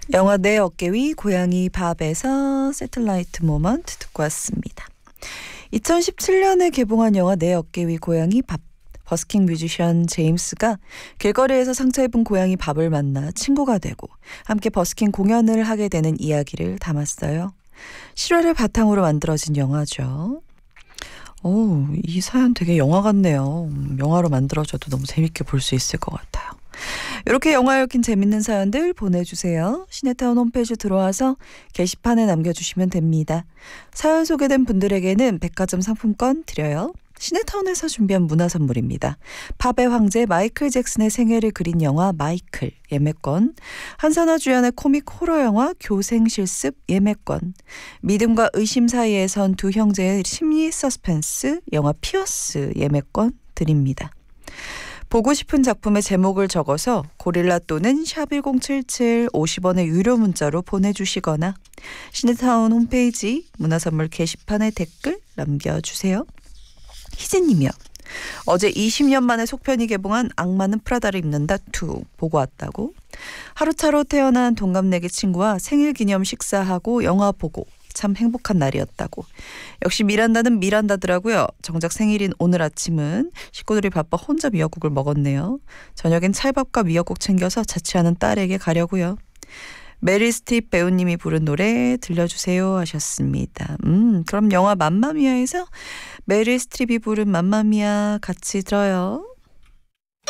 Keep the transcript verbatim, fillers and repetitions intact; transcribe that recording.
영화 내 어깨 위 고양이 밥에서 새틀라이트 모먼트 듣고 왔습니다. 이천십칠 년에 개봉한 영화 내 어깨 위 고양이 밥. 버스킹 뮤지션 제임스가 길거리에서 상처 입은 고양이 밥을 만나 친구가 되고 함께 버스킹 공연을 하게 되는 이야기를 담았어요. 실화를 바탕으로 만들어진 영화죠. 오, 이 사연 되게 영화 같네요. 영화로 만들어져도 너무 재밌게 볼 수 있을 것 같아요. 이렇게 영화에 얽힌 재밌는 사연들 보내주세요. 시네타운 홈페이지 들어와서 게시판에 남겨주시면 됩니다. 사연 소개된 분들에게는 백화점 상품권 드려요. 시네타운에서 준비한 문화선물입니다. 팝의 황제 마이클 잭슨의 생애를 그린 영화 마이클 예매권, 한선화 주연의 코믹 호러 영화 교생실습 예매권, 믿음과 의심 사이에 선 두 형제의 심리 서스펜스 영화 피어스 예매권 드립니다. 보고 싶은 작품의 제목을 적어서 고릴라 또는 샵 일공칠칠 오십 원의 유료 문자로 보내주시거나 시네타운 홈페이지 문화선물 게시판에 댓글 남겨주세요. 희진님이요. 어제 이십 년 만에 속편이 개봉한 악마는 프라다를 입는다 투 보고 왔다고. 하루차로 태어난 동갑내기 친구와 생일 기념 식사하고 영화 보고 참 행복한 날이었다고. 역시 미란다는 미란다더라고요. 정작 생일인 오늘 아침은 식구들이 바빠 혼자 미역국을 먹었네요. 저녁엔 찰밥과 미역국 챙겨서 자취하는 딸에게 가려고요. 메릴 스트립 배우님이 부른 노래 들려주세요 하셨습니다. 음, 그럼 영화 맘마미아에서 메릴 스트립이 부른 맘마미아 같이 들어요.